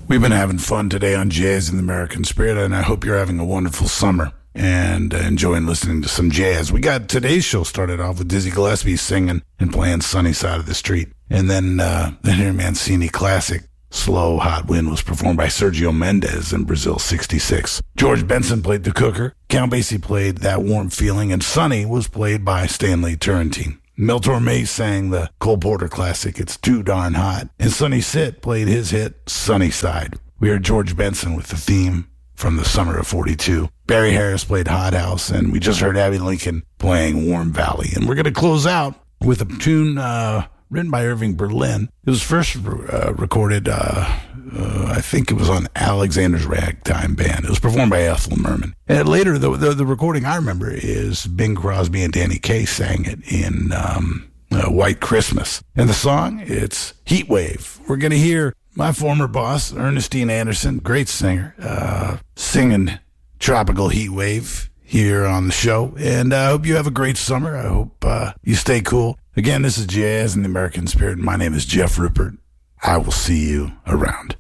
We've been having fun today on Jazz in the American Spirit, and I hope you're having a wonderful summer and enjoying listening to some jazz. We got today's show started off with Dizzy Gillespie singing and playing Sunny Side of the Street. And then Henry Mancini classic, Slow Hot Wind, was performed by Sergio Mendes in Brazil 66. George Benson played the cooker. Count Basie played That Warm Feeling, and Sunny was played by Stanley Turrentine. Mel Torme sang the Cole Porter classic, It's Too Darn Hot. And Sonny Sitt played his hit, Sunny Side. We heard George Benson with the theme from the summer of 42. Barry Harris played Hot House, and we just heard Abbey Lincoln playing Warm Valley. And we're going to close out with a tune written by Irving Berlin. It was first recorded, I think it was on Alexander's Ragtime Band. It was performed by Ethel Merman. And later, the recording I remember is Bing Crosby and Danny Kaye sang it in White Christmas. And the song, it's Heat Wave. We're going to hear my former boss, Ernestine Anderson, great singer, singing Tropical Heat Wave here on the show. And I hope you have a great summer. I hope you stay cool. Again, this is Jazz in the American Spirit. My name is Jeff Rupert. I will see you around.